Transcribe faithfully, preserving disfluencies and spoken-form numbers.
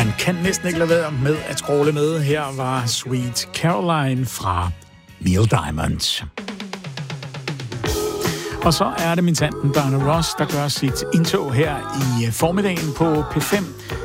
Man kan næsten ikke lade være med at scrolle med. Her var Sweet Caroline fra Neil Diamond. Og så er det min tante Diana Ross, der gør sit indtog her i formiddagen på P fem.